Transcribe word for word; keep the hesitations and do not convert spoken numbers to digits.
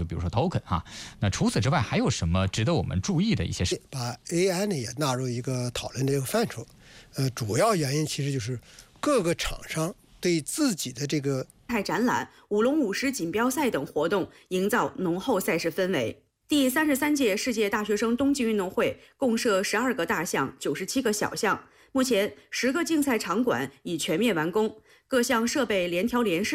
比如说 token 啊。那除此之外，还有什么值得我们注意的一些事？ 把 A I 呢也纳入一个讨论的一个范畴。呃，主要原因其实就是各个厂商对自己的这个展览、舞龙舞狮锦标赛等活动，营造浓厚赛事氛围。第三十三届世界大学生冬季运动会共设十二个大项、九十七个小项，目前十个竞赛场馆已全面完工，各项设备联调联试。